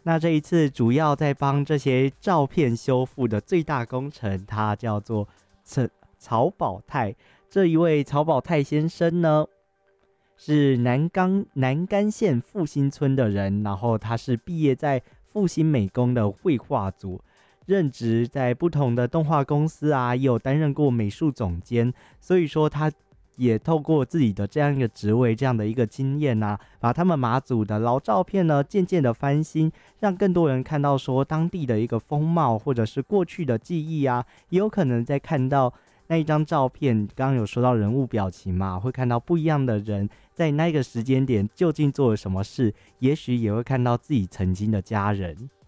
那这一次主要在帮这些照片修复的最大功臣，他叫做曹保泰。这一位曹保泰先生呢，是南竿县复兴村的人，然后他是毕业在复兴美工的绘画组，任职在不同的动画公司啊，也有担任过美术总监，所以说他也透过自己的这样一个职位，这样的一个经验啊，把他们马祖的老照片呢，渐渐的翻新，让更多人看到说当地的一个风貌，或者是过去的记忆啊，也有可能在看到那一张照片，刚刚有说到人物表情嘛，会看到不一样的人在那个时间点究竟做了什么事，也许也会看到自己曾经的家人。